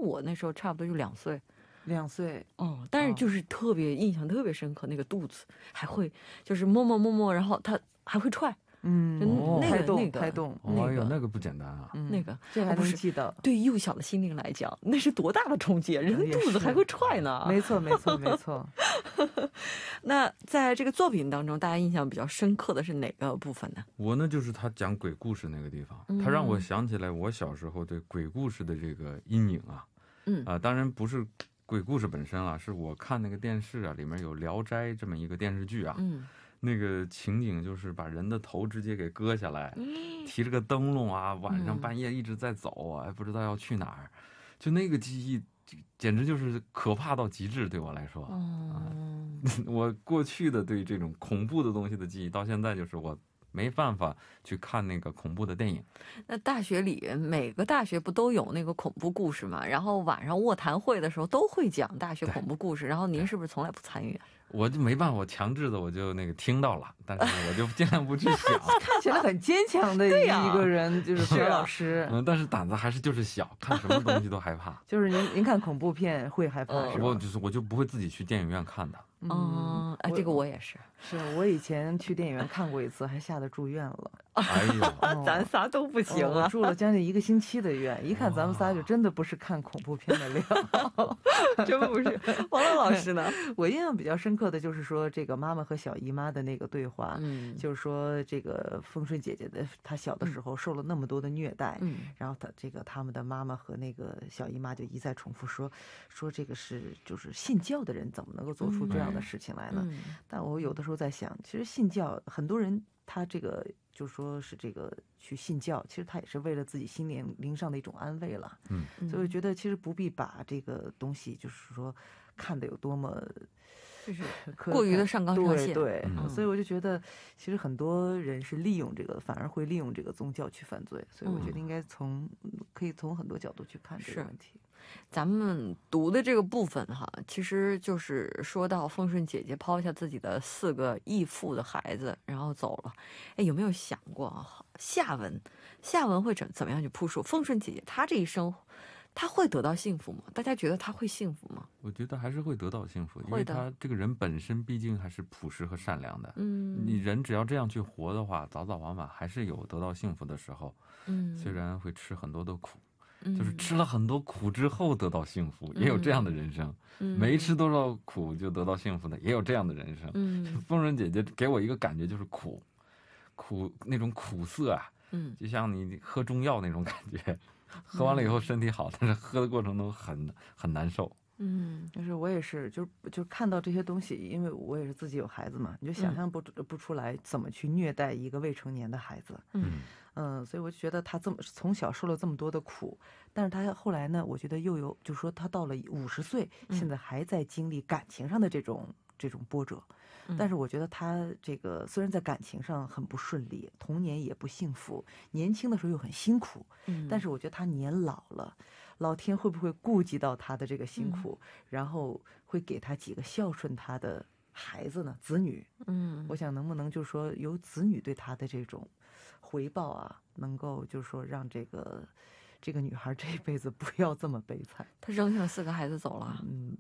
我那时候差不多就2岁。 2岁， 但是就是特别印象特别深刻，那个肚子还会就是摸摸摸摸，然后它还会踹。 胎动， 那个不简单啊， 那个这还能记得， 对幼小的心灵来讲，那是多大的冲击，人肚子还会踹呢。 没错没错没错。 那在这个作品当中，大家印象比较深刻的是哪个部分呢？ 我呢就是他讲鬼故事那个地方，他让我想起来我小时候对鬼故事的这个阴影啊。当然不是鬼故事本身啊，是我看那个电视啊，里面有《聊斋》这么一个电视剧啊。那个情景就是把人的头直接给割下来，提着个灯笼啊，晚上半夜一直在走啊，不知道要去哪儿，就那个记忆简直就是可怕到极致，对我来说。我过去的对这种恐怖的东西的记忆，到现在就是我没办法去看那个恐怖的电影。 那大学里每个大学不都有那个恐怖故事吗？然后晚上卧谈会的时候都会讲大学恐怖故事，然后您是不是从来不参与？ 我就没办法，我强制的我就那个听到了，但是我就尽量不去想。 看起来很坚强的一个人，就是何老师。 但是胆子还是就是小，看什么东西都害怕。 就是您看恐怖片会害怕是吧？ 我就不会自己去电影院看的。 这个我也是。 是我以前去电影院看过一次，还吓得住院了。 哎呦， 咱仨都不行啊！ 我住了将近1个星期的院，一看咱们仨就真的不是看恐怖片的料。 真不是。王乐老师呢？ 我印象比较深刻的就是说这个妈妈和小姨妈的那个对话，就是说这个丰顺姐姐的她小的时候受了那么多的虐待，然后他们的妈妈和那个小姨妈就一再重复说这个是就是信教的人怎么能够做出这样的事情来呢？但我有的时候在想，其实信教很多人他这个就说是这个去信教，其实他也是为了自己心灵上的一种安慰了。所以我觉得其实不必把这个东西就是说看得有多么就是过于的上纲上线。 对，所以我就觉得其实很多人是利用这个，反而会利用这个宗教去犯罪。所以我觉得应该可以从很多角度去看这个问题。 咱们读的这个部分哈，其实就是说到丰顺姐姐抛下自己的4个义父的孩子然后走了。有没有想过下文会怎么样去铺述丰顺姐姐她这一生，她会得到幸福吗？大家觉得她会幸福吗？ 我觉得还是会得到幸福，因为她这个人本身毕竟还是朴实和善良的。你人只要这样去活的话，早早晚晚还是有得到幸福的时候。虽然会吃很多的苦，就是吃了很多苦之后得到幸福，也有这样的人生。没吃多少苦就得到幸福的，也有这样的人生。丰顺姐姐给我一个感觉就是苦那种苦涩啊，就像你喝中药那种感觉，喝完了以后身体好，但是喝的过程中很难受。 就是我也是，就看到这些东西，因为我也是自己有孩子嘛，你就想象不出来怎么去虐待一个未成年的孩子。所以我就觉得他从小受了这么多的苦，但是他后来呢，我觉得又有，就是说他到了50岁，现在还在经历感情上的这种波折。但是我觉得他这个虽然在感情上很不顺利，童年也不幸福，年轻的时候又很辛苦，但是我觉得他年老了，老天会不会顾及到他的这个辛苦，然后会给他几个孝顺他的孩子呢？子女。我想能不能就是说由子女对他的这种回报啊，能够就是说让这个女孩这一辈子不要这么悲惨。 她扔下了4个孩子走了。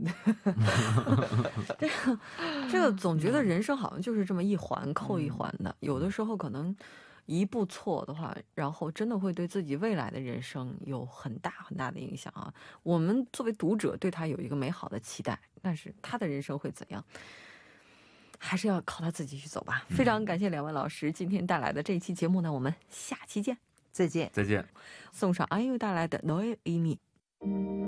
这个总觉得人生好像就是这么一环扣一环的，有的时候可能一步错的话，然后真的会对自己未来的人生有很大很大的影响啊。我们作为读者对他有一个美好的期待，但是他的人生会怎样，还是要靠他自己去走吧。非常感谢2位老师今天带来的这一期节目呢，我们下期见。 再见。 再见。 送上安又带来的 Noel 伊米。